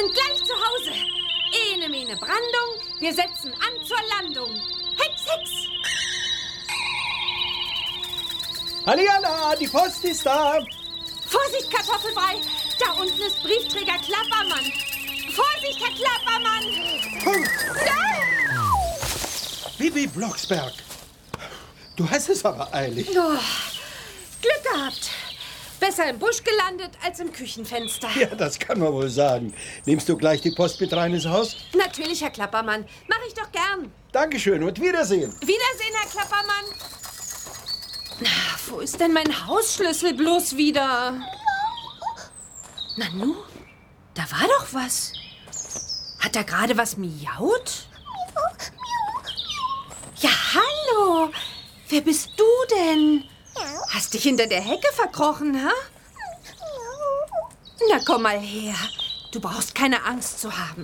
sind gleich zu Hause. Ene mene Brandung, wir setzen an zur Landung. Hex, hex! Hallihallo, die Post ist da. Vorsicht, Kartoffelbrei! Da unten ist Briefträger Klappermann. Vorsicht, Herr Klappermann! Punkt. Ja! Bibi Blocksberg. Du hast es aber eilig. Oh, Glück gehabt. Besser im Busch gelandet als im Küchenfenster. Ja, das kann man wohl sagen. Nimmst du gleich die Post mit rein ins Haus? Natürlich, Herr Klappermann. Mache ich doch gern. Dankeschön und Wiedersehen. Wiedersehen, Herr Klappermann. Na, wo ist denn mein Hausschlüssel bloß wieder? Nanu, da war doch was. Hat da gerade was miaut? Ja, hallo. Wer bist du denn? Hast dich hinter der Hecke verkrochen, hä? Na, komm mal her. Du brauchst keine Angst zu haben.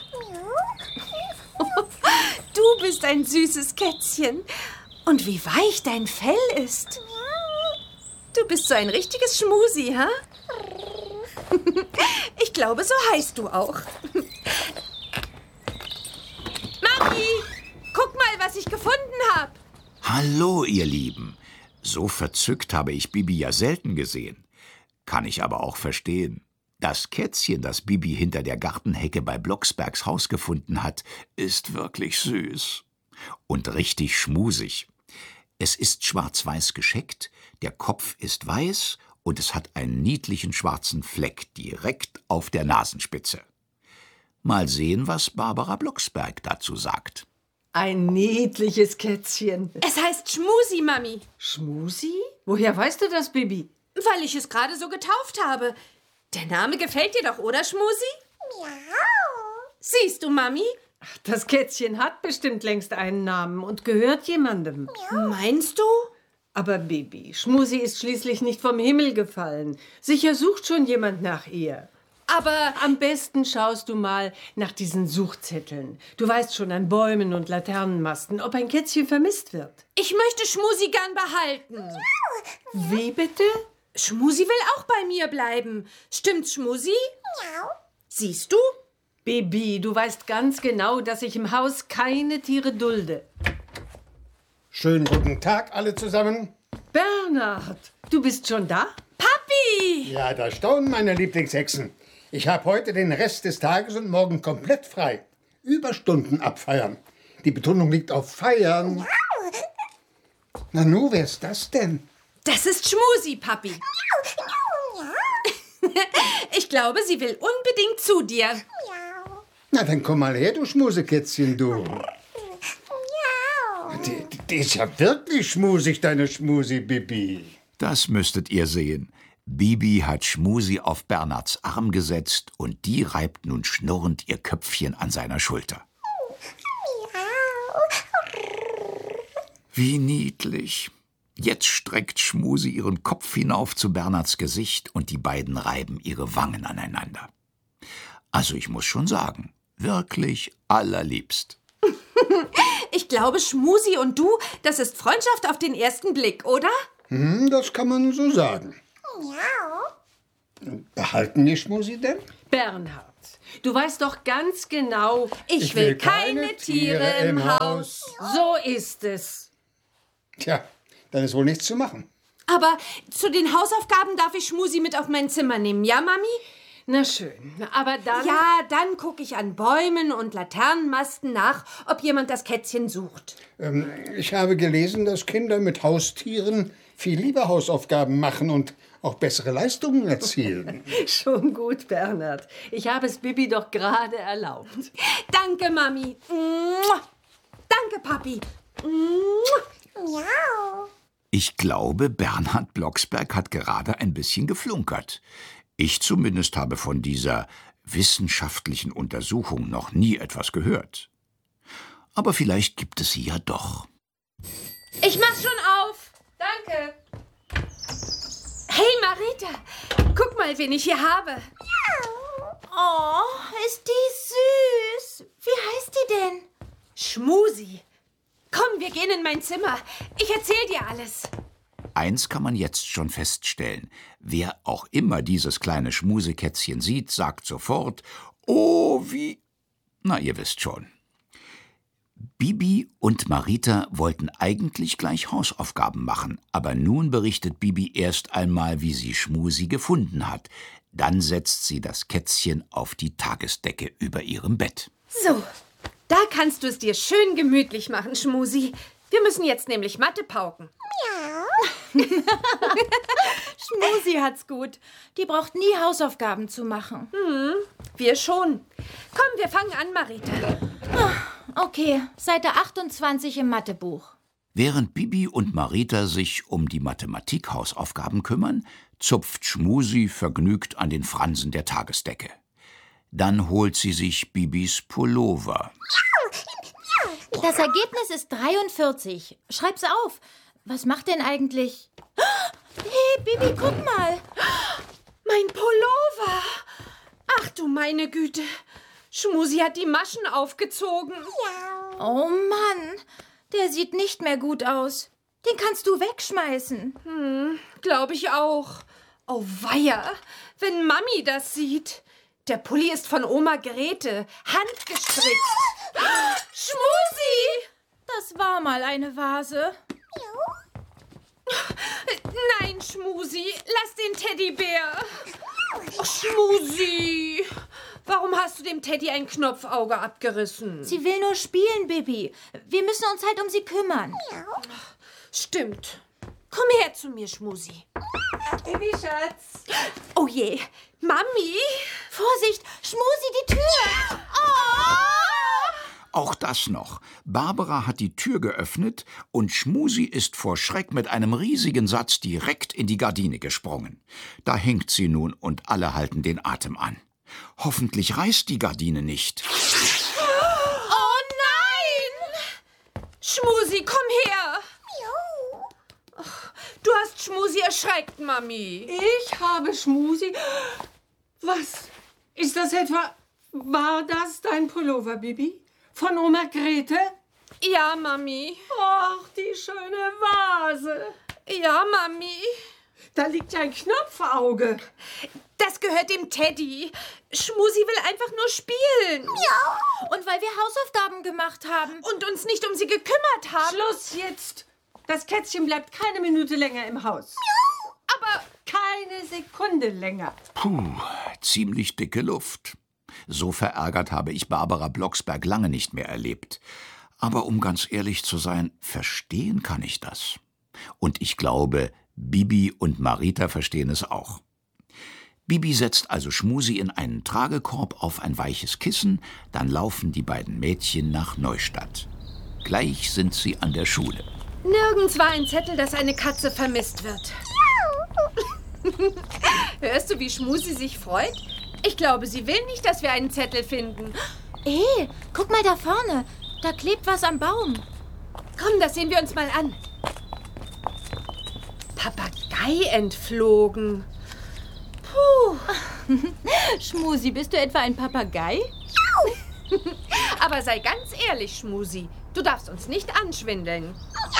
Du bist ein süßes Kätzchen. Und wie weich dein Fell ist. Du bist so ein richtiges Schmusi, hä? Ich glaube, so heißt du auch. Mami, guck mal, was ich gefunden habe. Hallo, ihr Lieben. So verzückt habe ich Bibi ja selten gesehen. Kann ich aber auch verstehen. Das Kätzchen, das Bibi hinter der Gartenhecke bei Blocksbergs Haus gefunden hat, ist wirklich süß. Und richtig schmusig. Es ist schwarz-weiß gescheckt, der Kopf ist weiß und es hat einen niedlichen schwarzen Fleck direkt auf der Nasenspitze. Mal sehen, was Barbara Blocksberg dazu sagt. Ein niedliches Kätzchen. Es heißt Schmusi, Mami. Schmusi? Woher weißt du das, Bibi? Weil ich es gerade so getauft habe. Der Name gefällt dir doch, oder, Schmusi? Miau. Siehst du, Mami? Ach, das Kätzchen hat bestimmt längst einen Namen und gehört jemandem. Miau. Meinst du? Aber Bibi, Schmusi ist schließlich nicht vom Himmel gefallen. Sicher sucht schon jemand nach ihr. Aber am besten schaust du mal nach diesen Suchzetteln. Du weißt schon, an Bäumen und Laternenmasten, ob ein Kätzchen vermisst wird. Ich möchte Schmusi gern behalten. Wie bitte? Schmusi will auch bei mir bleiben. Stimmt's, Schmusi? Ja. Siehst du? Bibi, du weißt ganz genau, dass ich im Haus keine Tiere dulde. Schönen guten Tag alle zusammen. Bernhard, du bist schon da? Papi! Ja, da staunen meine Lieblingshexen. Ich habe heute den Rest des Tages und morgen komplett frei. Überstunden abfeiern. Die Betonung liegt auf feiern. Nanu, wer ist das denn? Das ist Schmusi, Papi. Ich glaube, sie will unbedingt zu dir. Na, dann komm mal her, du Schmusekätzchen, du. Die ist ja wirklich schmusig, deine Schmusi-Bibi. Das müsstet ihr sehen. Bibi hat Schmusi auf Bernhards Arm gesetzt und die reibt nun schnurrend ihr Köpfchen an seiner Schulter. Wie niedlich. Jetzt streckt Schmusi ihren Kopf hinauf zu Bernhards Gesicht und die beiden reiben ihre Wangen aneinander. Also ich muss schon sagen, wirklich allerliebst. Ich glaube, Schmusi und du, das ist Freundschaft auf den ersten Blick, oder? Das kann man so sagen. Behalten die Schmusi denn? Bernhard, du weißt doch ganz genau, ich will keine Tiere im Haus. So ist es. Tja, dann ist wohl nichts zu machen. Aber zu den Hausaufgaben darf ich Schmusi mit auf mein Zimmer nehmen, ja, Mami? Na schön, aber dann... Ja, dann gucke ich an Bäumen und Laternenmasten nach, ob jemand das Kätzchen sucht. Ich habe gelesen, dass Kinder mit Haustieren viel lieber Hausaufgaben machen und auch bessere Leistungen erzielen. Schon gut, Bernhard. Ich habe es Bibi doch gerade erlaubt. Danke, Mami. Danke, Papi. Miau. Ich glaube, Bernhard Blocksberg hat gerade ein bisschen geflunkert. Ich zumindest habe von dieser wissenschaftlichen Untersuchung noch nie etwas gehört. Aber vielleicht gibt es sie ja doch. Ich mach schon auf. Danke. Hey, Marita, guck mal, wen ich hier habe. Oh, ist die süß. Wie heißt die denn? Schmusi. Komm, wir gehen in mein Zimmer. Ich erzähl dir alles. Eins kann man jetzt schon feststellen. Wer auch immer dieses kleine Schmusekätzchen sieht, sagt sofort, Oh, wie... Na, ihr wisst schon. Bibi und Marita wollten eigentlich gleich Hausaufgaben machen, aber nun berichtet Bibi erst einmal, wie sie Schmusi gefunden hat. Dann setzt sie das Kätzchen auf die Tagesdecke über ihrem Bett. So, da kannst du es dir schön gemütlich machen, Schmusi. Wir müssen jetzt nämlich Mathe pauken. Schmusi hat's gut. Die braucht nie Hausaufgaben zu machen. Wir schon. Komm, wir fangen an, Marita. Okay, Seite 28 im Mathebuch. Während Bibi und Marita sich um die Mathematik-Hausaufgaben kümmern, zupft Schmusi vergnügt an den Fransen der Tagesdecke. Dann holt sie sich Bibis Pullover. Das Ergebnis ist 43. Schreib's auf. Was macht denn eigentlich... Hey, Bibi, guck mal. Mein Pullover. Ach du meine Güte. Schmusi hat die Maschen aufgezogen. Oh Mann, der sieht nicht mehr gut aus. Den kannst du wegschmeißen. Glaube ich auch. Oh weia, wenn Mami das sieht. Der Pulli ist von Oma Grete, handgestrickt. Schmusi! Das war mal eine Vase. Nein, Schmusi, lass den Teddybär. Oh, Schmusi, warum hast du dem Teddy ein Knopfauge abgerissen? Sie will nur spielen, Bibi. Wir müssen uns halt um sie kümmern. Stimmt. Komm her zu mir, Schmusi. Bibi, Schatz. Oh je, Mami. Vorsicht, Schmusi, die Tür. Auch das noch. Barbara hat die Tür geöffnet und Schmusi ist vor Schreck mit einem riesigen Satz direkt in die Gardine gesprungen. Da hängt sie nun und alle halten den Atem an. Hoffentlich reißt die Gardine nicht. Oh nein! Schmusi, komm her. Du hast Schmusi erschreckt, Mami. Ich habe Schmusi. Was? Ist das etwa... War das dein Pullover, Bibi? Von Oma Grete? Ja, Mami. Ach, die schöne Vase. Ja, Mami. Da liegt ja ein Knopfauge. Das gehört dem Teddy. Schmusi will einfach nur spielen. Und weil wir Hausaufgaben gemacht haben. Und uns nicht um sie gekümmert haben. Schluss jetzt. Das Kätzchen bleibt keine Minute länger im Haus. Aber Keine Sekunde länger. Puh, ziemlich dicke Luft. So verärgert habe ich Barbara Blocksberg lange nicht mehr erlebt. Aber um ganz ehrlich zu sein, verstehen kann ich das. Und ich glaube, Bibi und Marita verstehen es auch. Bibi setzt also Schmusi in einen Tragekorb auf ein weiches Kissen, dann laufen die beiden Mädchen nach Neustadt. Gleich sind sie an der Schule. nirgends war ein Zettel, dass eine Katze vermisst wird. Hörst du, wie Schmusi sich freut? Ich glaube, sie will nicht, dass wir einen Zettel finden. Guck mal da vorne. Da klebt was am Baum. Komm, das sehen wir uns mal an. Papagei entflogen. Puh. Schmusi, bist du etwa ein Papagei? Aber sei ganz ehrlich, Schmusi. Du darfst uns nicht anschwindeln.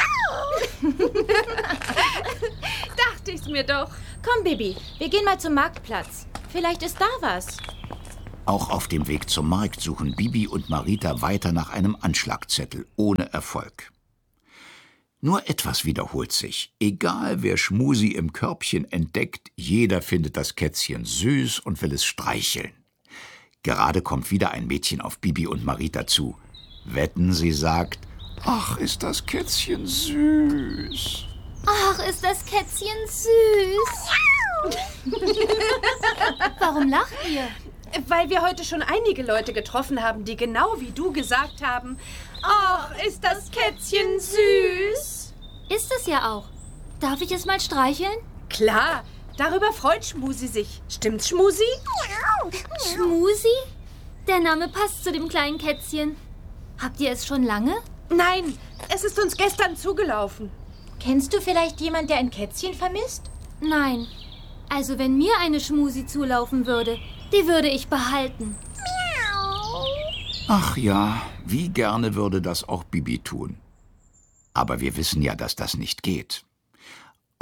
Dachte ich's mir doch. Komm, Bibi, wir gehen mal zum Marktplatz. Vielleicht ist da was. Auch auf dem Weg zum Markt suchen Bibi und Marita weiter nach einem Anschlagzettel, ohne Erfolg. Nur etwas wiederholt sich. Egal, wer Schmusi im Körbchen entdeckt, jeder findet das Kätzchen süß und will es streicheln. Gerade kommt wieder ein Mädchen auf Bibi und Marita zu. Wetten, sie sagt, »Ach, ist das Kätzchen süß!« Ach, ist das Kätzchen süß. Warum lacht ihr? Weil wir heute schon einige Leute getroffen haben, die genau wie du gesagt haben, »Ach, ist das Kätzchen süß!« Ist es ja auch. Darf ich es mal streicheln? Klar, darüber freut Schmusi sich. Stimmt's, Schmusi? Schmusi? Der Name passt zu dem kleinen Kätzchen. Habt ihr es schon lange? Nein, es ist uns gestern zugelaufen. Kennst du vielleicht jemand, der ein Kätzchen vermisst? Nein. Also wenn mir eine Schmusi zulaufen würde, die würde ich behalten. Ach ja, wie gerne würde das auch Bibi tun. Aber wir wissen ja, dass das nicht geht.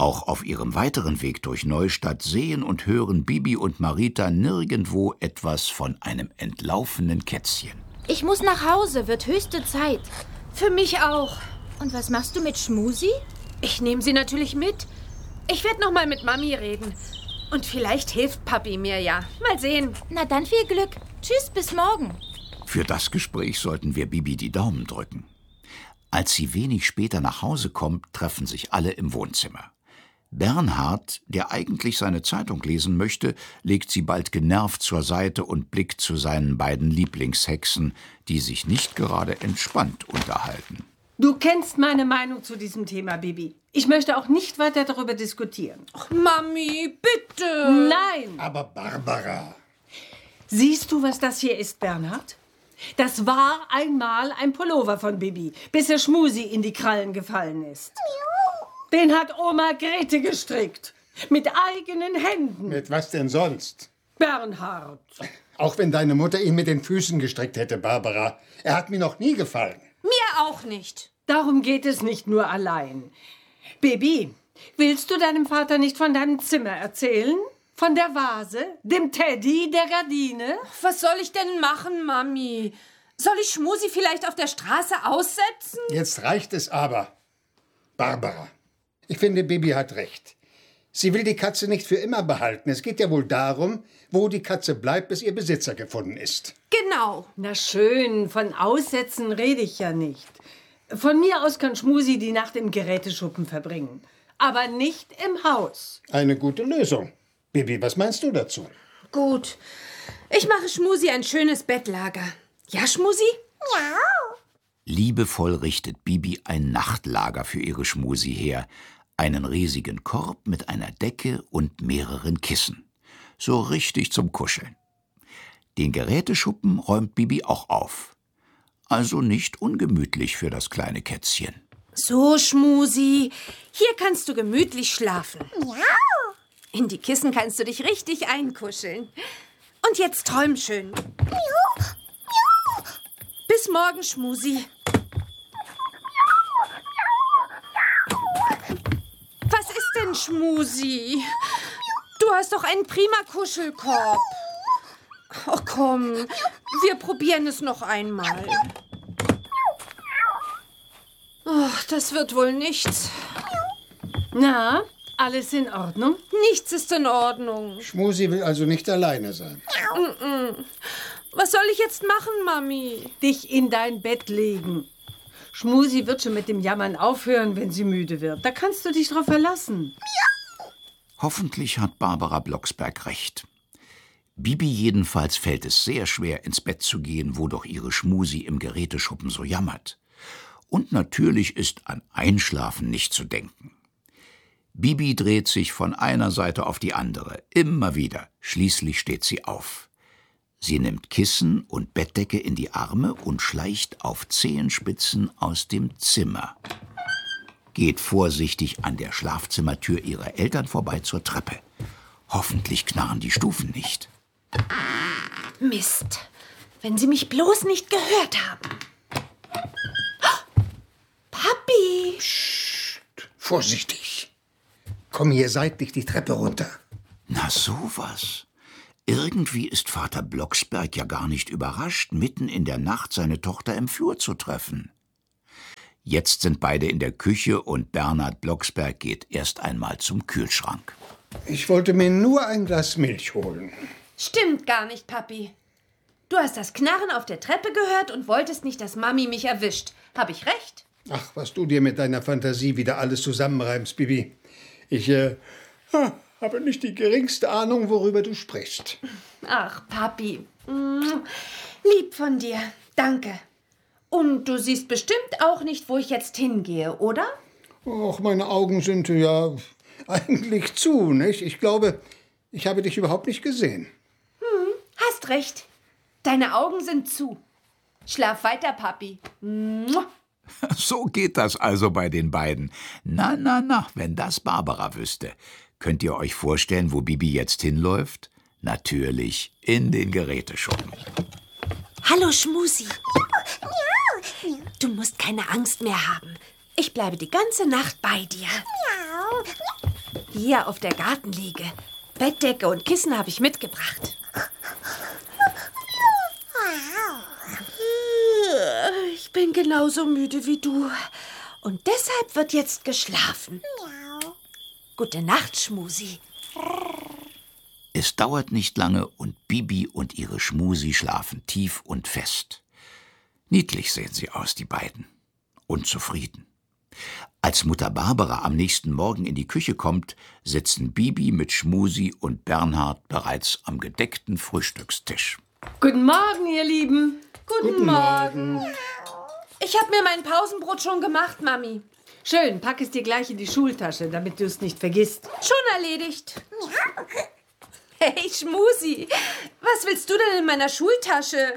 Auch auf ihrem weiteren Weg durch Neustadt sehen und hören Bibi und Marita nirgendwo etwas von einem entlaufenen Kätzchen. Ich muss nach Hause, wird höchste Zeit. Für mich auch. Und was machst du mit Schmusi? Ich nehme sie natürlich mit. Ich werde noch mal mit Mami reden. Und vielleicht hilft Papi mir ja. Mal sehen. Na dann viel Glück. Tschüss, bis morgen. Für das Gespräch sollten wir Bibi die Daumen drücken. Als sie wenig später nach Hause kommt, treffen sich alle im Wohnzimmer. Bernhard, der eigentlich seine Zeitung lesen möchte, legt sie bald genervt zur Seite und blickt zu seinen beiden Lieblingshexen, die sich nicht gerade entspannt unterhalten. Du kennst meine Meinung zu diesem Thema, Bibi. Ich möchte auch nicht weiter darüber diskutieren. Ach, Mami, bitte. Nein! Aber Barbara, Siehst du, was das hier ist, Bernhard? Das war einmal ein Pullover von Bibi, bis der Schmusi in die Krallen gefallen ist. Den hat Oma Grete gestrickt. Mit eigenen Händen. mit was denn sonst? Bernhard. Auch wenn deine Mutter ihn mit den Füßen gestrickt hätte, Barbara. Er hat mir noch nie gefallen. Mir auch nicht. Darum geht es nicht nur allein. Bibi, willst du deinem Vater nicht von deinem Zimmer erzählen? Von der Vase, dem Teddy, der Gardine? Was soll ich denn machen, Mami? Soll ich Schmusi vielleicht auf der Straße aussetzen? Jetzt reicht es aber. Barbara, ich finde, Bibi hat recht. Sie will die Katze nicht für immer behalten. Es geht ja wohl darum, wo die Katze bleibt, bis ihr Besitzer gefunden ist. Genau. Na schön, von Aussetzen rede ich ja nicht. Von mir aus kann Schmusi die Nacht im Geräteschuppen verbringen. Aber nicht im Haus. Eine gute Lösung. Bibi, was meinst du dazu? Gut. Ich mache Schmusi ein schönes Bettlager. Ja, Schmusi? Liebevoll richtet Bibi ein Nachtlager für ihre Schmusi her. Einen riesigen Korb mit einer Decke und mehreren Kissen. So richtig zum Kuscheln. Den Geräteschuppen räumt Bibi auch auf. Also nicht ungemütlich für das kleine Kätzchen. So, Schmusi. Hier kannst du gemütlich schlafen. In die Kissen kannst du dich richtig einkuscheln. Und jetzt träum schön. Bis morgen, Schmusi. Was ist denn, Schmusi? Du hast doch einen prima Kuschelkorb. Ach komm, wir probieren es noch einmal. Ach, das wird wohl nichts. Na, alles in Ordnung? Nichts ist in Ordnung. Schmusi will also nicht alleine sein. Was soll ich jetzt machen, Mami? Dich in dein Bett legen. Schmusi wird schon mit dem Jammern aufhören, wenn sie müde wird. Da kannst du dich drauf verlassen. Hoffentlich hat Barbara Blocksberg recht. Bibi jedenfalls fällt es sehr schwer, ins Bett zu gehen, wo doch ihre Schmusi im Geräteschuppen so jammert. Und natürlich ist an Einschlafen nicht zu denken. Bibi dreht sich von einer Seite auf die andere, immer wieder. Schließlich steht sie auf. Sie nimmt Kissen und Bettdecke in die Arme und schleicht auf Zehenspitzen aus dem Zimmer. Geht vorsichtig an der Schlafzimmertür ihrer Eltern vorbei zur Treppe. Hoffentlich knarren die Stufen nicht. Mist, wenn sie mich bloß nicht gehört haben. Papi! Vorsichtig. Komm hier seitlich die Treppe runter. Na sowas. Irgendwie ist Vater Blocksberg ja gar nicht überrascht, mitten in der Nacht seine Tochter im Flur zu treffen. Jetzt sind beide in der Küche und Bernhard Blocksberg geht erst einmal zum Kühlschrank. Ich wollte mir nur ein Glas Milch holen. Stimmt gar nicht, Papi. Du hast das Knarren auf der Treppe gehört und wolltest nicht, dass Mami mich erwischt. Hab ich recht? Ach, was du dir mit deiner Fantasie wieder alles zusammenreimst, Bibi. Ich habe nicht die geringste Ahnung, worüber du sprichst. Ach, Papi. Lieb von dir. Danke. Und du siehst bestimmt auch nicht, wo ich jetzt hingehe, oder? Och, meine Augen sind ja eigentlich zu, nicht? Ich glaube, ich habe dich überhaupt nicht gesehen. Hast recht. Deine Augen sind zu. Schlaf weiter, Papi. So geht das also bei den beiden. Na, wenn das Barbara wüsste. Könnt ihr euch vorstellen, wo Bibi jetzt hinläuft? Natürlich in den Geräteschuppen. Hallo, Schmusi. Du musst keine Angst mehr haben. Ich bleibe die ganze Nacht bei dir. Hier auf der Gartenliege. Bettdecke und Kissen habe ich mitgebracht. Ich bin genauso müde wie du. Und deshalb wird jetzt geschlafen. Gute Nacht, Schmusi. Es dauert nicht lange und Bibi und ihre Schmusi schlafen tief und fest. Niedlich sehen sie aus, die beiden. Und zufrieden. Als Mutter Barbara am nächsten Morgen in die Küche kommt, sitzen Bibi mit Schmusi und Bernhard bereits am gedeckten Frühstückstisch. Guten Morgen, ihr Lieben. Guten Morgen. Ich habe mir mein Pausenbrot schon gemacht, Mami. Schön, pack es dir gleich in die Schultasche, damit du es nicht vergisst. Schon erledigt. Hey, Schmusi, was willst du denn in meiner Schultasche?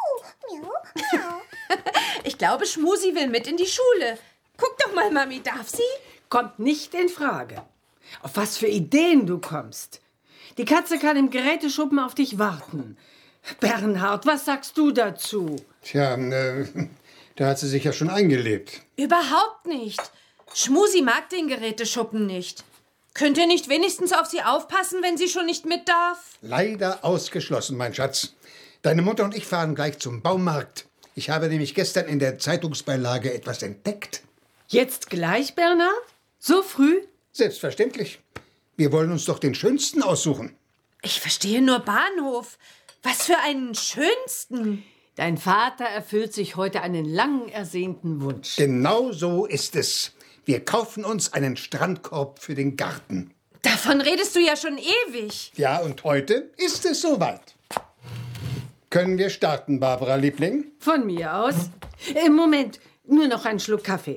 Ich glaube, Schmusi will mit in die Schule. Guck doch mal, Mami, darf sie? Kommt nicht in Frage. Auf was für Ideen du kommst. Die Katze kann im Geräteschuppen auf dich warten. Bernhard, was sagst du dazu? Tja, da hat sie sich ja schon eingelebt. Überhaupt nicht. Schmusi mag den Geräteschuppen nicht. Könnt ihr nicht wenigstens auf sie aufpassen, wenn sie schon nicht mit darf? Leider ausgeschlossen, mein Schatz. Deine Mutter und ich fahren gleich zum Baumarkt. Ich habe nämlich gestern in der Zeitungsbeilage etwas entdeckt. Jetzt gleich, Bernhard? So früh? Selbstverständlich. Wir wollen uns doch den schönsten aussuchen. Ich verstehe nur Bahnhof. Was für einen schönsten. Dein Vater erfüllt sich heute einen lang ersehnten Wunsch. Genau so ist es. Wir kaufen uns einen Strandkorb für den Garten. Davon redest du ja schon ewig. Ja, und heute ist es soweit. Können wir starten, Barbara, Liebling? Von mir aus. Moment, nur noch einen Schluck Kaffee.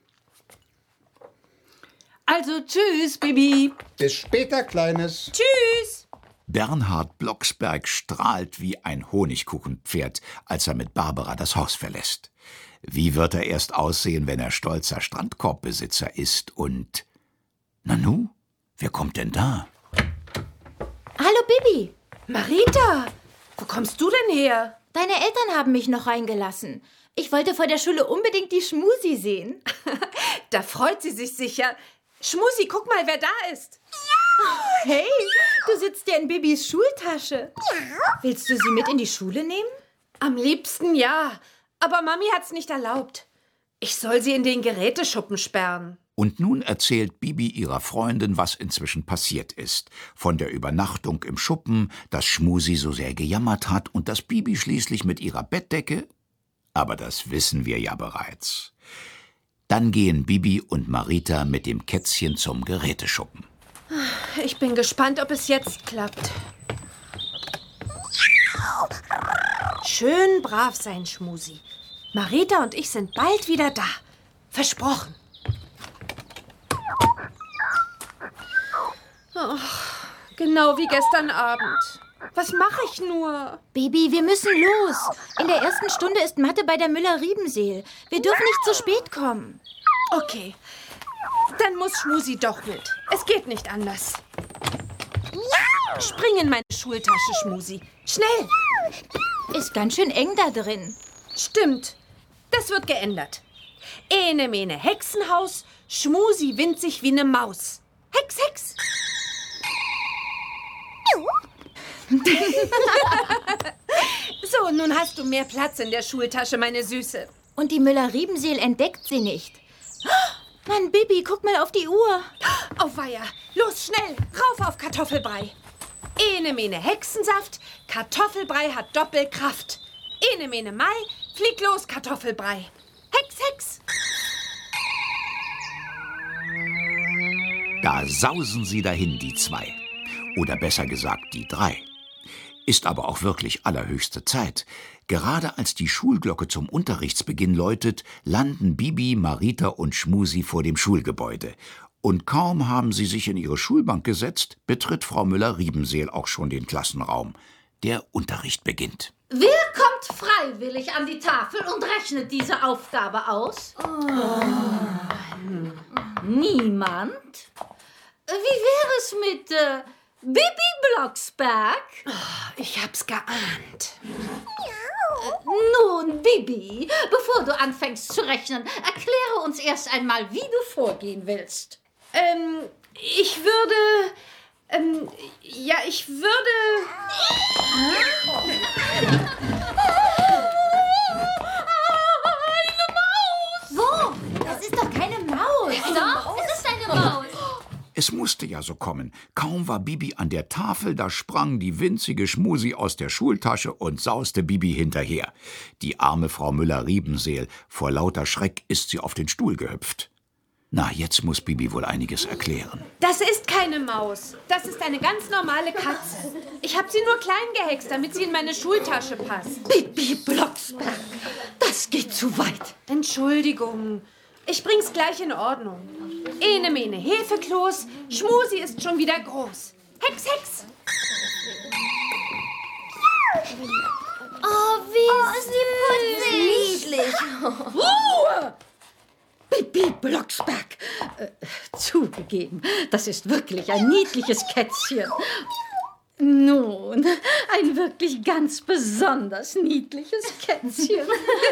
Also tschüss, Bibi. Bis später, Kleines. Tschüss. Bernhard Blocksberg strahlt wie ein Honigkuchenpferd, als er mit Barbara das Haus verlässt. Wie wird er erst aussehen, wenn er stolzer Strandkorbbesitzer ist und... Nanu, wer kommt denn da? Hallo, Bibi. Marita, wo kommst du denn her? Deine Eltern haben mich noch reingelassen. Ich wollte vor der Schule unbedingt die Schmusi sehen. Da freut sie sich sicher. Schmusi, guck mal, wer da ist. Hey, du sitzt ja in Bibis Schultasche. Willst du sie mit in die Schule nehmen? Am liebsten ja, aber Mami hat's nicht erlaubt. Ich soll sie in den Geräteschuppen sperren. Und nun erzählt Bibi ihrer Freundin, was inzwischen passiert ist. Von der Übernachtung im Schuppen, dass Schmusi so sehr gejammert hat und dass Bibi schließlich mit ihrer Bettdecke... Aber das wissen wir ja bereits. Dann gehen Bibi und Marita mit dem Kätzchen zum Geräteschuppen. Ich bin gespannt, ob es jetzt klappt. Schön brav sein, Schmusi. Marita und ich sind bald wieder da. Versprochen. Oh, genau wie gestern Abend. Was mache ich nur? Bibi, wir müssen los. In der ersten Stunde ist Mathe bei der Müller-Riebenseel. Wir dürfen nicht zu spät kommen. Okay, dann muss Schmusi doch mit. Es geht nicht anders. Spring in meine Schultasche, Schmusi. Schnell. Ist ganz schön eng da drin. Stimmt, das wird geändert. Ene mene Hexenhaus, Schmusi winzig wie ne Maus. Hex, Hex. So, nun hast du mehr Platz in der Schultasche, meine Süße. Und die Müller-Riebenseel entdeckt sie nicht. Mann, Bibi, guck mal auf die Uhr. Auweia, los, schnell, rauf auf Kartoffelbrei. Ene mene Hexensaft, Kartoffelbrei hat Doppelkraft. Ene mene Mai, flieg los, Kartoffelbrei. Hex, Hex. Da sausen sie dahin, die zwei. Oder besser gesagt, die drei. Ist aber auch wirklich allerhöchste Zeit. Gerade als die Schulglocke zum Unterrichtsbeginn läutet, landen Bibi, Marita und Schmusi vor dem Schulgebäude. Und kaum haben sie sich in ihre Schulbank gesetzt, betritt Frau Müller-Riebenseel auch schon den Klassenraum. Der Unterricht beginnt. Wer kommt freiwillig an die Tafel und rechnet diese Aufgabe aus? Niemand? Wie wäre es mit Bibi Blocksberg? Ich hab's geahnt. Nun, Bibi, bevor du anfängst zu rechnen, erkläre uns erst einmal, wie du vorgehen willst. Ich würde... ich würde... Wo? Das ist doch keine Maus. Doch, es ist eine Maus. Es musste ja so kommen. Kaum war Bibi an der Tafel, da sprang die winzige Schmusi aus der Schultasche und sauste Bibi hinterher. Die arme Frau Müller-Riebenseel, vor lauter Schreck ist sie auf den Stuhl gehüpft. Na, jetzt muss Bibi wohl einiges erklären. Das ist keine Maus. Das ist eine ganz normale Katze. Ich habe sie nur klein gehext, damit sie in meine Schultasche passt. Bibi Blocksberg, das geht zu weit. Entschuldigung. Ich bring's gleich in Ordnung. Ene mene Hefekloß, Schmusi ist schon wieder groß. Hex, Hex! Oh, wie ist die putzig. Ruhe! Bibi Blocksberg. Zugegeben, das ist wirklich ein niedliches Kätzchen. Nun, ein wirklich ganz besonders niedliches Kätzchen.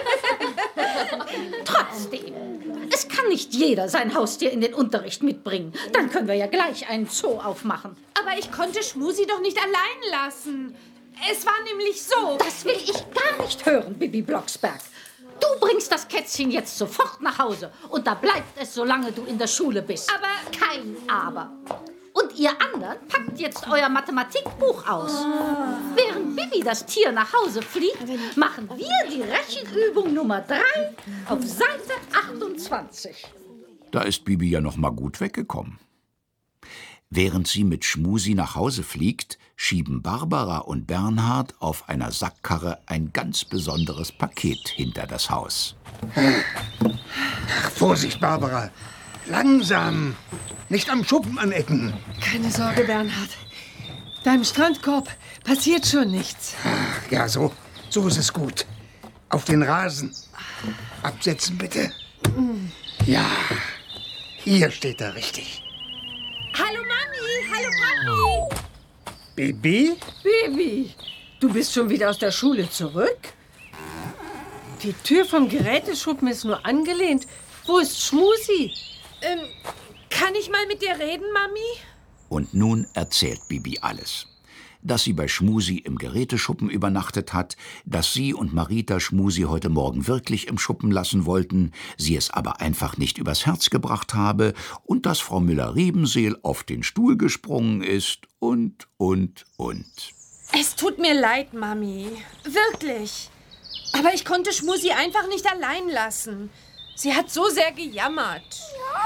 Trotzdem, es kann nicht jeder sein Haustier in den Unterricht mitbringen. Dann können wir ja gleich einen Zoo aufmachen. Aber ich konnte Schmusi doch nicht allein lassen. Es war nämlich so. Das will ich gar nicht hören, Bibi Blocksberg. Du bringst das Kätzchen jetzt sofort nach Hause und da bleibt es, solange du in der Schule bist. Aber... Kein Aber. Und ihr anderen packt jetzt euer Mathematikbuch aus. Während Bibi das Tier nach Hause fliegt, machen wir die Rechenübung Nummer 3 auf Seite 28. Da ist Bibi ja noch mal gut weggekommen. Während sie mit Schmusi nach Hause fliegt, schieben Barbara und Bernhard auf einer Sackkarre ein ganz besonderes Paket hinter das Haus. Ach, Vorsicht, Barbara. Langsam. Nicht am Schuppen anecken. Keine Sorge, Bernhard. Deinem Strandkorb passiert schon nichts. Ach, ja, so ist es gut. Auf den Rasen. Absetzen, bitte. Ja, hier steht er richtig. Hallo Mami, hallo Papi. Bibi? Bibi, du bist schon wieder aus der Schule zurück? Die Tür vom Geräteschuppen ist nur angelehnt. Wo ist Schmusi? Kann ich mal mit dir reden, Mami? Und nun erzählt Bibi alles. Dass sie bei Schmusi im Geräteschuppen übernachtet hat, dass sie und Marita Schmusi heute Morgen wirklich im Schuppen lassen wollten, sie es aber einfach nicht übers Herz gebracht habe und dass Frau Müller-Riebenseel auf den Stuhl gesprungen ist und. Es tut mir leid, Mami. Wirklich. Aber ich konnte Schmusi einfach nicht allein lassen. Sie hat so sehr gejammert.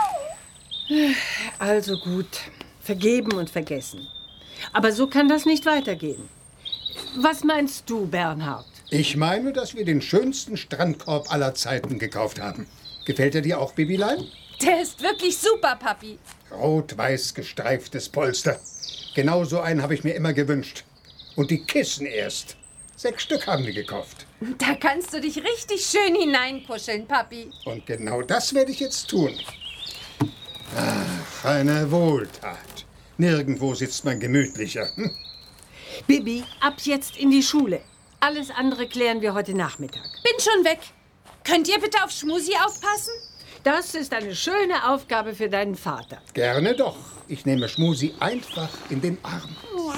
Also gut, vergeben und vergessen. Aber so kann das nicht weitergehen. Was meinst du, Bernhard? Ich meine, dass wir den schönsten Strandkorb aller Zeiten gekauft haben. Gefällt er dir auch, Bibilein? Der ist wirklich super, Papi. Rot-weiß gestreiftes Polster. Genau so einen habe ich mir immer gewünscht. Und die Kissen erst. 6 Stück haben wir gekauft. Da kannst du dich richtig schön hineinkuscheln, Papi. Und genau das werde ich jetzt tun. Ach, eine Wohltat. Nirgendwo sitzt man gemütlicher. Bibi, ab jetzt in die Schule. Alles andere klären wir heute Nachmittag. Bin schon weg. Könnt ihr bitte auf Schmusi aufpassen? Das ist eine schöne Aufgabe für deinen Vater. Gerne doch. Ich nehme Schmusi einfach in den Arm.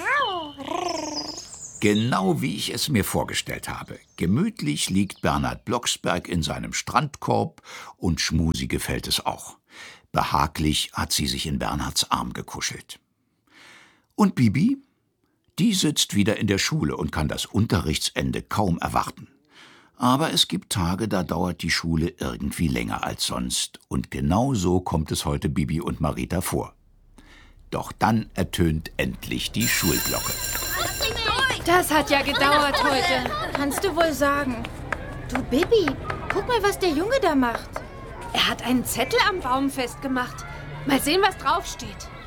Genau wie ich es mir vorgestellt habe. Gemütlich liegt Bernhard Blocksberg in seinem Strandkorb und Schmusi gefällt es auch. Behaglich hat sie sich in Bernhards Arm gekuschelt. Und Bibi? Die sitzt wieder in der Schule und kann das Unterrichtsende kaum erwarten. Aber es gibt Tage, da dauert die Schule irgendwie länger als sonst. Und genau so kommt es heute Bibi und Marita vor. Doch dann ertönt endlich die Schulglocke. Das hat ja gedauert heute. Kannst du wohl sagen. Du, Bibi, guck mal, was der Junge da macht. Er hat einen Zettel am Baum festgemacht. Mal sehen, was draufsteht.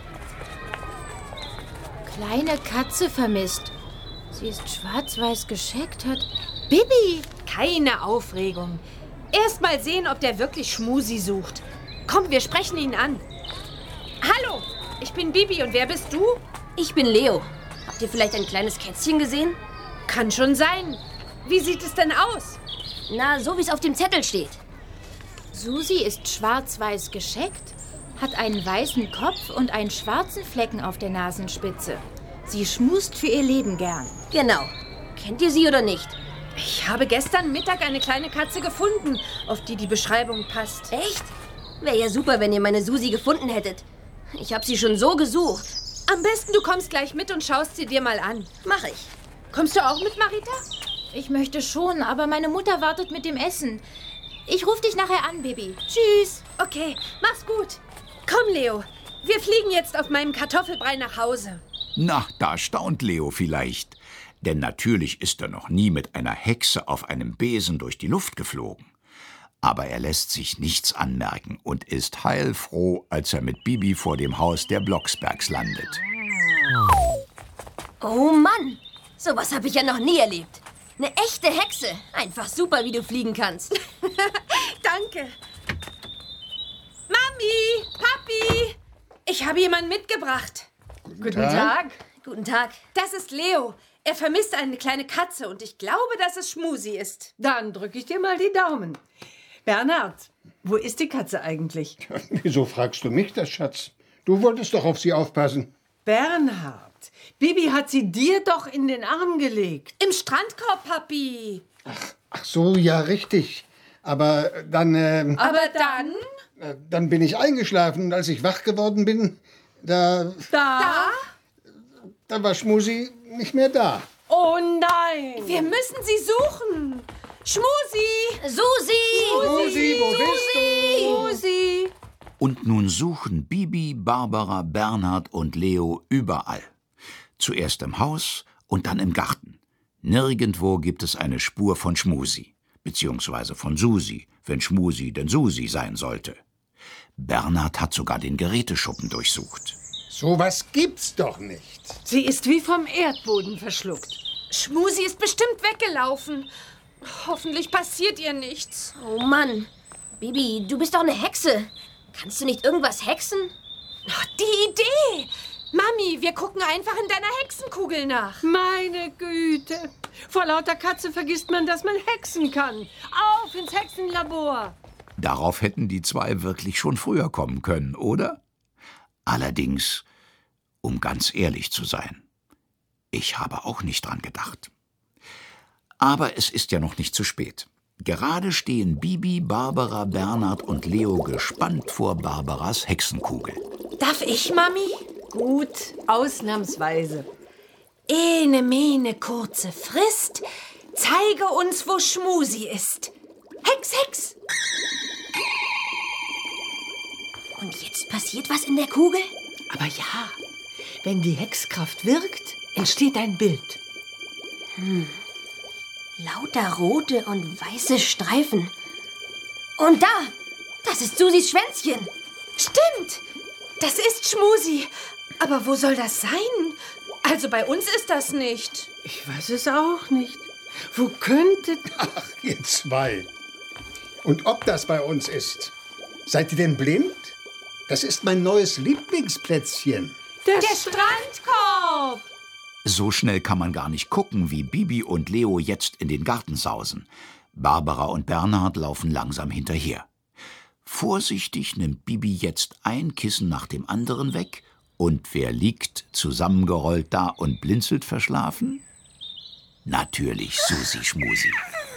Kleine Katze vermisst. Sie ist schwarz-weiß gescheckt, hat... Bibi! Keine Aufregung. Erst mal sehen, ob der wirklich Schmusi sucht. Komm, wir sprechen ihn an. Hallo, ich bin Bibi und wer bist du? Ich bin Leo. Habt ihr vielleicht ein kleines Kätzchen gesehen? Kann schon sein. Wie sieht es denn aus? Na, so wie es auf dem Zettel steht. Susi ist schwarz-weiß gescheckt hat einen weißen Kopf und einen schwarzen Flecken auf der Nasenspitze. Sie schmust für ihr Leben gern. Genau. Kennt ihr sie oder nicht? Ich habe gestern Mittag eine kleine Katze gefunden, auf die die Beschreibung passt. Echt? Wäre ja super, wenn ihr meine Susi gefunden hättet. Ich habe sie schon so gesucht. Am besten, du kommst gleich mit und schaust sie dir mal an. Mach ich. Kommst du auch mit, Marita? Ich möchte schon, aber meine Mutter wartet mit dem Essen. Ich rufe dich nachher an, Baby. Tschüss. Okay, mach's gut. Komm, Leo. Wir fliegen jetzt auf meinem Kartoffelbrei nach Hause. Na, da staunt Leo vielleicht. Denn natürlich ist er noch nie mit einer Hexe auf einem Besen durch die Luft geflogen. Aber er lässt sich nichts anmerken und ist heilfroh, als er mit Bibi vor dem Haus der Blocksbergs landet. Oh Mann, sowas habe ich ja noch nie erlebt. Eine echte Hexe. Einfach super, wie du fliegen kannst. Danke. Mami, Papi, ich habe jemanden mitgebracht. Guten Tag. Guten Tag. Das ist Leo. Er vermisst eine kleine Katze und ich glaube, dass es Schmusi ist. Dann drücke ich dir mal die Daumen. Bernhard, wo ist die Katze eigentlich? Wieso fragst du mich das, Schatz? Du wolltest doch auf sie aufpassen. Bernhard, Bibi hat sie dir doch in den Arm gelegt. Im Strandkorb, Papi. Ach so, ja, richtig. Aber dann... Dann bin ich eingeschlafen und als ich wach geworden bin, da war Schmusi nicht mehr da. Oh nein! Wir müssen sie suchen. Schmusi! Susi! Susi, wo bist du? Susi! Und nun suchen Bibi, Barbara, Bernhard und Leo überall. Zuerst im Haus und dann im Garten. Nirgendwo gibt es eine Spur von Schmusi, beziehungsweise von Susi, wenn Schmusi denn Susi sein sollte. Bernhard hat sogar den Geräteschuppen durchsucht. Sowas gibt's doch nicht. Sie ist wie vom Erdboden verschluckt. Schmusi ist bestimmt weggelaufen. Hoffentlich passiert ihr nichts. Oh Mann. Bibi, du bist doch eine Hexe. Kannst du nicht irgendwas hexen? Die Idee! Mami, wir gucken einfach in deiner Hexenkugel nach. Meine Güte. Vor lauter Katze vergisst man, dass man hexen kann. Auf ins Hexenlabor. Darauf hätten die zwei wirklich schon früher kommen können, oder? Allerdings, um ganz ehrlich zu sein, ich habe auch nicht dran gedacht. Aber es ist ja noch nicht zu spät. Gerade stehen Bibi, Barbara, Bernhard und Leo gespannt vor Barbaras Hexenkugel. Darf ich, Mami? Gut, ausnahmsweise. Ene, mene, kurze Frist. Zeige uns, wo Schmusi ist. Hex, Hex! Und jetzt passiert was in der Kugel? Aber ja, wenn die Hexkraft wirkt, entsteht ein Bild. Lauter rote und weiße Streifen. Und da! Das ist Susis Schwänzchen. Stimmt! Das ist Schmusi. Aber wo soll das sein? Also bei uns ist das nicht. Ich weiß es auch nicht. Wo könnte... Ach, ihr zwei. Und ob das bei uns ist? Seid ihr denn blind? Das ist mein neues Lieblingsplätzchen. Der Strandkorb! So schnell kann man gar nicht gucken, wie Bibi und Leo jetzt in den Garten sausen. Barbara und Bernhard laufen langsam hinterher. Vorsichtig nimmt Bibi jetzt ein Kissen nach dem anderen weg. Und wer liegt zusammengerollt da und blinzelt verschlafen? Natürlich Susi Schmusi.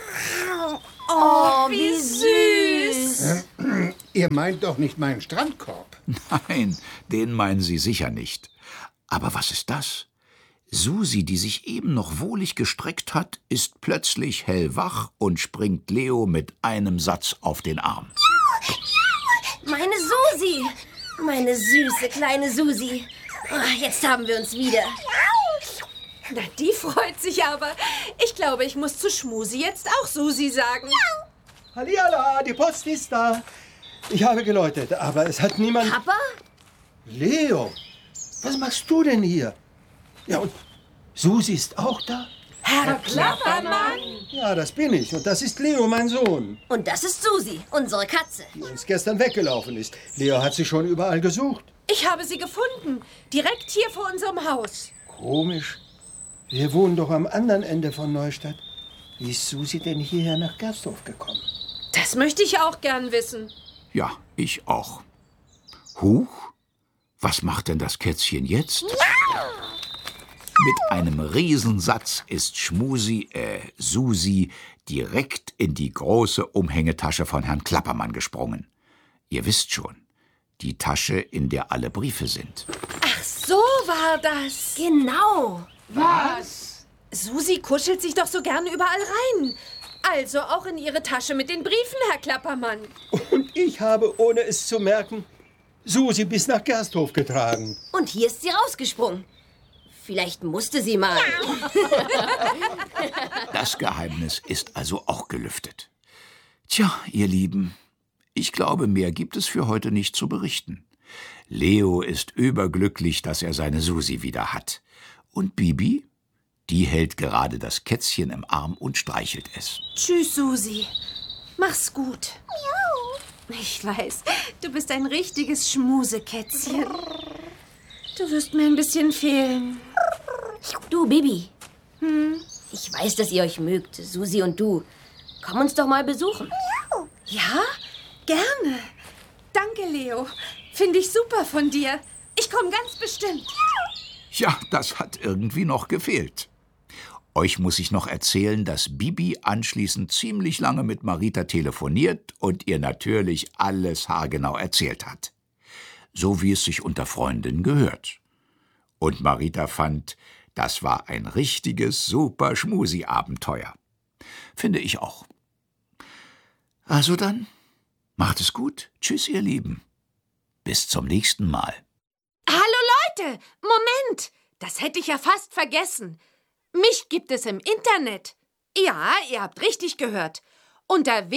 Oh, wie süß! Ihr meint doch nicht meinen Strandkorb. Nein, den meinen Sie sicher nicht. Aber was ist das? Susi, die sich eben noch wohlig gestreckt hat, ist plötzlich hellwach und springt Leo mit einem Satz auf den Arm. Meine Susi! Meine süße kleine Susi. Oh, jetzt haben wir uns wieder. Na, die freut sich aber. Ich glaube, ich muss zu Schmusi jetzt auch Susi sagen. Hallihallo, die Post ist da. Ich habe geläutet, aber es hat niemand... Papa? Leo, was machst du denn hier? Ja, und Susi ist auch da? Herr Klappermann! Ja, das bin ich. Und das ist Leo, mein Sohn, Und das ist Susi, unsere Katze. die uns gestern weggelaufen ist. Leo hat sie schon überall gesucht. Ich habe sie gefunden. Direkt hier vor unserem Haus. Komisch. Wir wohnen doch am anderen Ende von Neustadt. Wie ist Susi denn hierher nach Gersthof gekommen? Das möchte ich auch gern wissen. Ja, ich auch. Huch, was macht denn das Kätzchen jetzt? Mit einem Riesensatz ist Susi direkt in die große Umhängetasche von Herrn Klappermann gesprungen. Ihr wisst schon, die Tasche, in der alle Briefe sind. Ach, so war das. Genau. Was? Susi kuschelt sich doch so gerne überall rein. Also auch in ihre Tasche mit den Briefen, Herr Klappermann. Und ich habe, ohne es zu merken, Susi bis nach Gersthof getragen. Und hier ist sie rausgesprungen. Vielleicht musste sie mal. Das Geheimnis ist also auch gelüftet. Tja, ihr Lieben, ich glaube, mehr gibt es für heute nicht zu berichten. Leo ist überglücklich, dass er seine Susi wieder hat. Und Bibi? Die hält gerade das Kätzchen im Arm und streichelt es. Tschüss, Susi. Mach's gut. Ich weiß, du bist ein richtiges Schmusekätzchen. Du wirst mir ein bisschen fehlen. Du, Bibi. Ich weiß, dass ihr euch mögt, Susi und du. Komm uns doch mal besuchen. Ja, gerne. Danke, Leo. Finde ich super von dir. Ich komme ganz bestimmt. Ja, das hat irgendwie noch gefehlt. Euch muss ich noch erzählen, dass Bibi anschließend ziemlich lange mit Marita telefoniert und ihr natürlich alles haargenau erzählt hat. So wie es sich unter Freundinnen gehört. Und Marita fand, das war ein richtiges super Schmusi-Abenteuer. Finde ich auch. Also dann, macht es gut. Tschüss, ihr Lieben. Bis zum nächsten Mal. Hallo Leute, Moment. Das hätte ich ja fast vergessen. Mich gibt es im Internet. Ja, ihr habt richtig gehört. Unter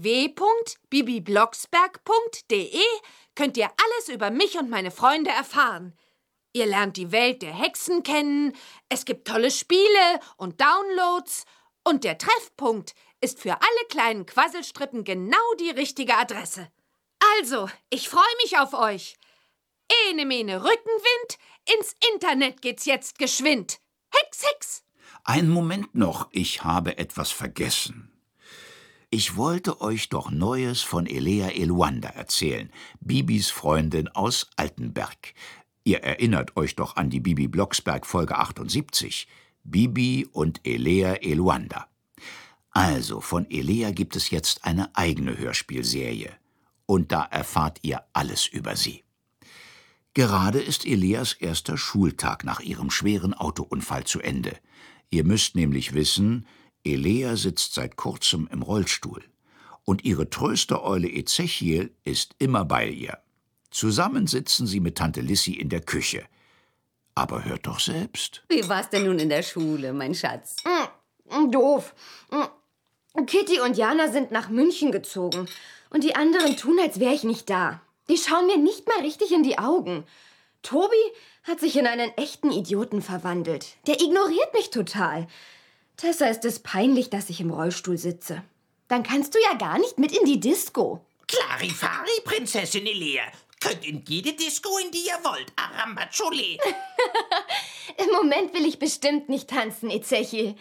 www.bibiblocksberg.de könnt ihr alles über mich und meine Freunde erfahren. Ihr lernt die Welt der Hexen kennen, es gibt tolle Spiele und Downloads und der Treffpunkt ist für alle kleinen Quasselstrippen genau die richtige Adresse. Also, ich freue mich auf euch. Ene mene Rückenwind, ins Internet geht's jetzt geschwind. Hex, Hex! Einen Moment noch, ich habe etwas vergessen. Ich wollte euch doch Neues von Elea Eluanda erzählen, Bibis Freundin aus Altenberg. Ihr erinnert euch doch an die Bibi Blocksberg Folge 78. Bibi und Elea Eluanda. Also, von Elea gibt es jetzt eine eigene Hörspielserie. Und da erfahrt ihr alles über sie. Gerade ist Eleas erster Schultag nach ihrem schweren Autounfall zu Ende. Ihr müsst nämlich wissen, Elea sitzt seit kurzem im Rollstuhl. Und ihre Tröstereule Ezechiel ist immer bei ihr. Zusammen sitzen sie mit Tante Lissi in der Küche. Aber hört doch selbst. Wie war's denn nun in der Schule, mein Schatz? Doof. Kitty und Jana sind nach München gezogen. Und die anderen tun, als wäre ich nicht da. Die schauen mir nicht mal richtig in die Augen. Tobi hat sich in einen echten Idioten verwandelt. Der ignoriert mich total. Tessa ist es peinlich, dass ich im Rollstuhl sitze. Dann kannst du ja gar nicht mit in die Disco. Clarifari, Prinzessin Elea. Könnt in jede Disco, in die ihr wollt. Arambachole. Im Moment will ich bestimmt nicht tanzen, Ezechiel.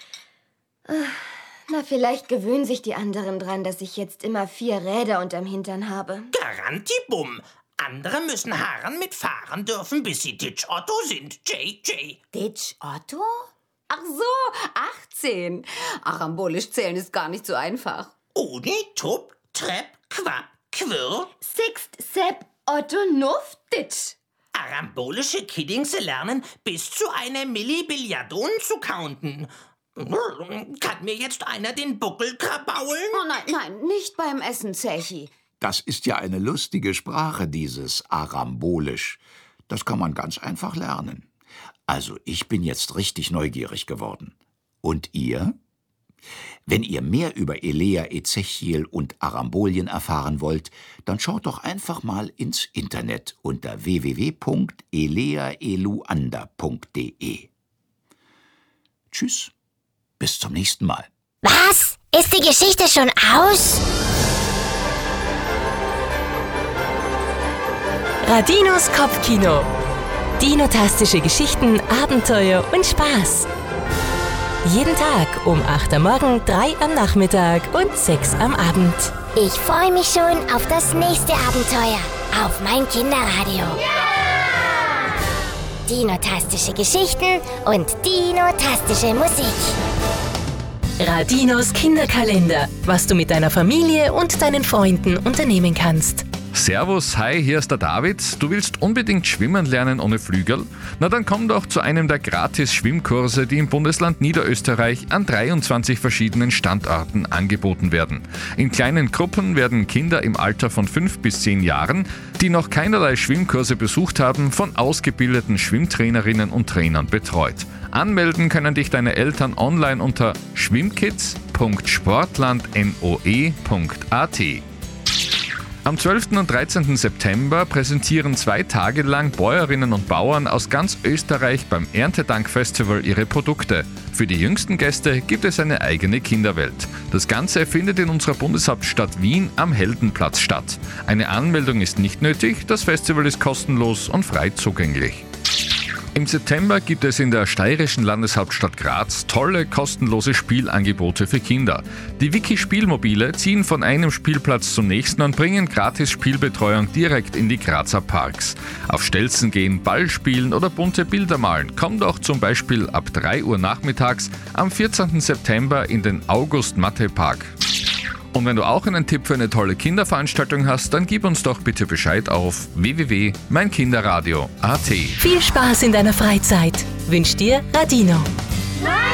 Na, vielleicht gewöhnen sich die anderen dran, dass ich jetzt immer 4 Räder unterm Hintern habe. Garantibum. Andere müssen Haaren mit fahren dürfen, bis sie Ditch Otto sind. JJ. Ditch Otto? Ach so, 18. Arambolisch zählen ist gar nicht so einfach. Uni, Tup, Trepp, Quapp, Quirr. Sixt, Sepp, Otto, Nuff, Ditch. Arambolische Kiddingse lernen, bis zu einer Millibilliardon zu counten. Kann mir jetzt einer den Buckel krabaulen? Oh nein, nicht beim Essen, Zechi. Das ist ja eine lustige Sprache, dieses Arambolisch. Das kann man ganz einfach lernen. Also, ich bin jetzt richtig neugierig geworden. Und ihr? Wenn ihr mehr über Elea, Ezechiel und Arambolien erfahren wollt, dann schaut doch einfach mal ins Internet unter www.eleaeluanda.de. Tschüss, bis zum nächsten Mal. Was? Ist die Geschichte schon aus? Radinos Kopfkino. Dinotastische Geschichten, Abenteuer und Spaß. Jeden Tag um 8 am Morgen, 3 am Nachmittag und 6 am Abend. Ich freue mich schon auf das nächste Abenteuer. auf mein Kinderradio. Dino-tastische Geschichten und dino-tastische Musik. Radinos Kinderkalender, was du mit deiner Familie und deinen Freunden unternehmen kannst. Servus, hi, hier ist der David. Du willst unbedingt schwimmen lernen ohne Flügel? Na dann komm doch zu einem der Gratis-Schwimmkurse, die im Bundesland Niederösterreich an 23 verschiedenen Standorten angeboten werden. In kleinen Gruppen werden Kinder im Alter von 5 bis 10 Jahren, die noch keinerlei Schwimmkurse besucht haben, von ausgebildeten Schwimmtrainerinnen und Trainern betreut. Anmelden können dich deine Eltern online unter schwimmkids.sportlandnoe.at. Am 12. und 13. September präsentieren 2 Tage lang Bäuerinnen und Bauern aus ganz Österreich beim Erntedankfestival ihre Produkte. Für die jüngsten Gäste gibt es eine eigene Kinderwelt. Das Ganze findet in unserer Bundeshauptstadt Wien am Heldenplatz statt. Eine Anmeldung ist nicht nötig, das Festival ist kostenlos und frei zugänglich. Im September gibt es in der steirischen Landeshauptstadt Graz tolle, kostenlose Spielangebote für Kinder. Die Wiki-Spielmobile ziehen von einem Spielplatz zum nächsten und bringen gratis Spielbetreuung direkt in die Grazer Parks. Auf Stelzen gehen, Ball spielen oder bunte Bilder malen. Komm doch zum Beispiel ab 3 Uhr nachmittags am 14. September in den August-Matte-Park. Und wenn du auch einen Tipp für eine tolle Kinderveranstaltung hast, dann gib uns doch bitte Bescheid auf www.meinkinderradio.at. Viel Spaß in deiner Freizeit wünscht dir Radino.